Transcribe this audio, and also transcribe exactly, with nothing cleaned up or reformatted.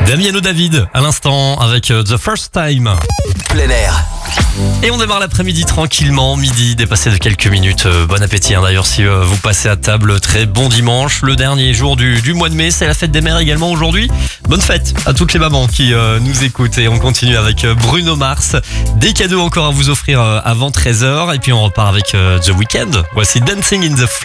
Damiano David, à l'instant, avec euh, The First Time. Plein air. Et on démarre l'après-midi tranquillement, midi dépassé de quelques minutes. Euh, bon appétit hein, d'ailleurs si euh, vous passez à table. Très bon dimanche, le dernier jour du, du mois de mai. C'est la fête des mères également aujourd'hui. Bonne fête à toutes les mamans qui euh, nous écoutent. Et on continue avec euh, Bruno Mars. Des cadeaux encore à vous offrir euh, avant treize heures. Et puis on repart avec euh, The Weeknd. Voici Dancing in the Flames.